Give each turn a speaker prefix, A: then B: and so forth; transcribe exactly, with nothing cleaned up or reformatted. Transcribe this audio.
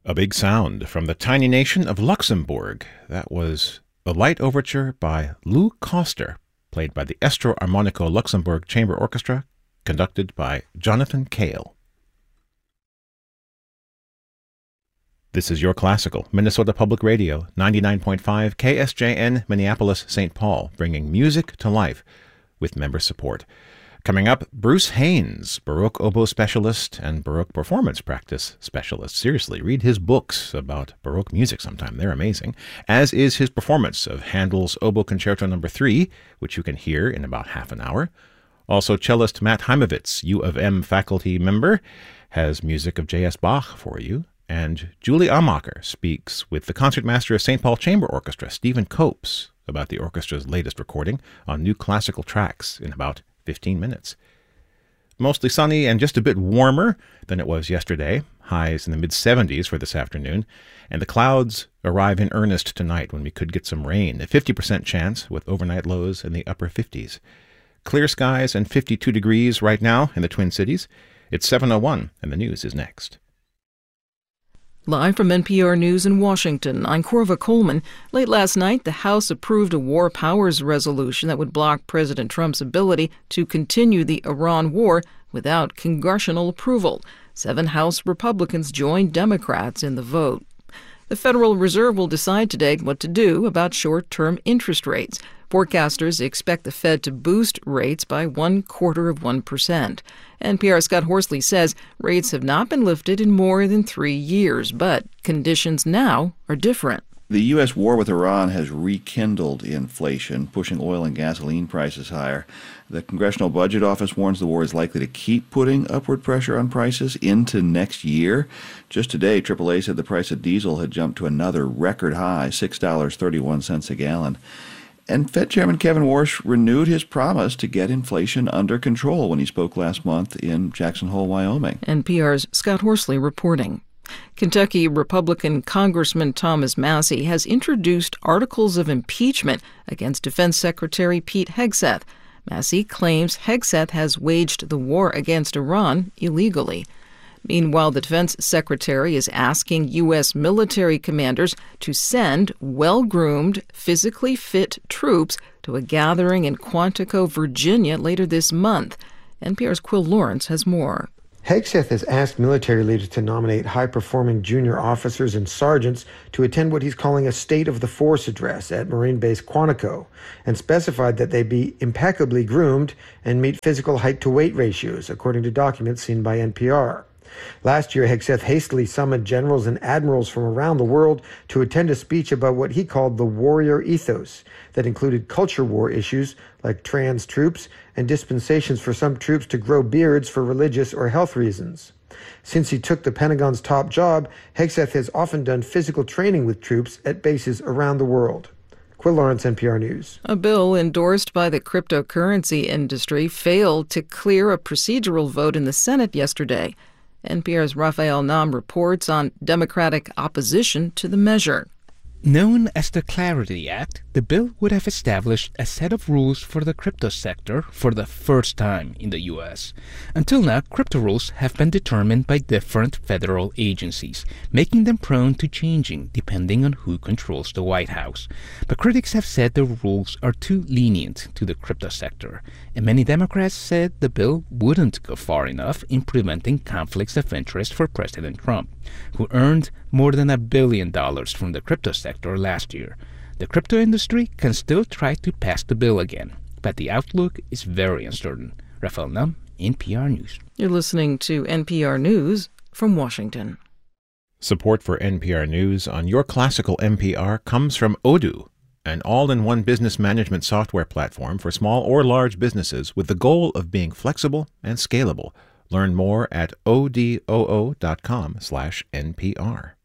A: A big sound from the tiny nation of Luxembourg. That was a light overture by Lou Koster, played by the Estro Armonico Luxembourg Chamber Orchestra, conducted by Jonathan Kale. This is Your Classical, Minnesota Public Radio, ninety-nine point five K S J N, Minneapolis, Saint Paul, bringing music to life with member support. Coming up, Bruce Haynes, Baroque oboe specialist and Baroque performance practice specialist. Seriously, read his books about Baroque music sometime. They're amazing. As is his performance of Handel's Oboe Concerto Number three, which you can hear in about half an hour. Also, cellist Matt Heimovitz, U of M faculty member, has music of J S Bach for you. And Julie Amacher speaks with the concertmaster of Saint Paul Chamber Orchestra, Stephen Copes, about the orchestra's latest recording on new classical tracks in about fifteen minutes. Mostly sunny and just a bit warmer than it was yesterday. Highs in the mid seventies for this afternoon. And the clouds arrive in earnest tonight when we could get some rain. A fifty percent chance with overnight lows in the upper fifties. Clear skies and fifty-two degrees right now in the Twin Cities. It's seven oh one and the news is next.
B: Live from N P R News in Washington, I'm Corva Coleman. Late last night, the House approved a war powers resolution that would block President Trump's ability to continue the Iran war without congressional approval. Seven House Republicans joined Democrats in the vote. The Federal Reserve will decide today what to do about short-term interest rates. Forecasters expect the Fed to boost rates by one quarter of one percent. N P R's Scott Horsley says rates have not been lifted in more than three years, but conditions now are different.
C: The U S war with Iran has rekindled inflation, pushing oil and gasoline prices higher. The Congressional Budget Office warns the war is likely to keep putting upward pressure on prices into next year. Just today, triple A said the price of diesel had jumped to another record high, six dollars and thirty-one cents a gallon. And Fed Chairman Kevin Warsh renewed his promise to get inflation under control when he spoke last month in Jackson Hole, Wyoming.
B: N P R's Scott Horsley reporting. Kentucky Republican Congressman Thomas Massie has introduced articles of impeachment against Defense Secretary Pete Hegseth. Massie claims Hegseth has waged the war against Iran illegally. Meanwhile, the defense secretary is asking U S military commanders to send well-groomed, physically fit troops to a gathering in Quantico, Virginia later this month. N P R's Quill Lawrence has more.
D: Hegseth has asked military leaders to nominate high-performing junior officers and sergeants to attend what he's calling a State of the Force address at Marine Base Quantico, and specified that they be impeccably groomed and meet physical height-to-weight ratios, according to documents seen by N P R. Last year, Hegseth hastily summoned generals and admirals from around the world to attend a speech about what he called the warrior ethos that included culture war issues like trans troops and dispensations for some troops to grow beards for religious or health reasons. Since he took the Pentagon's top job, Hegseth has often done physical training with troops at bases around the world. Quill Lawrence, N P R News.
B: A bill endorsed by the cryptocurrency industry failed to clear a procedural vote in the Senate yesterday. N P R's Raphael Nam reports on Democratic opposition to the measure.
E: Known as the Clarity Act, the bill would have established a set of rules for the crypto sector for the first time in the U S. Until now, crypto rules have been determined by different federal agencies, making them prone to changing depending on who controls the White House. But critics have said the rules are too lenient to the crypto sector, and many Democrats said the bill wouldn't go far enough in preventing conflicts of interest for President Trump, who earned more than a billion dollars from the crypto sector last year. The crypto industry can still try to pass the bill again, but the outlook is very uncertain. Raphael Nam, N P R News.
B: You're listening to N P R News from Washington.
A: Support for N P R News on Your Classical N P R comes from Odoo, an all-in-one business management software platform for small or large businesses with the goal of being flexible and scalable. Learn more at odoo dot com slash N P R.